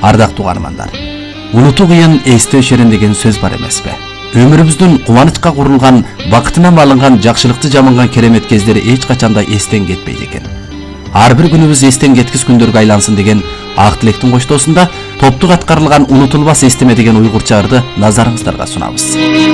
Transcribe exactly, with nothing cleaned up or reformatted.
Ардактуу каармандар, унутуу кыйын эстөө шерин деген сөз бар эмеспи? Өмүрүбүздүн кубанычка курулган, бакытынан алынган, жакшылыкты жаманган керемет кездери эч качанда эстен кетпейт экен. Ар бир күнүбүз эстен кеткис күндөргө айлансын деген ак тилектин коштоосунда топтук аткарылган унутулбас эстеме деген уйгурча ырды назарыңыздарга сунабыз.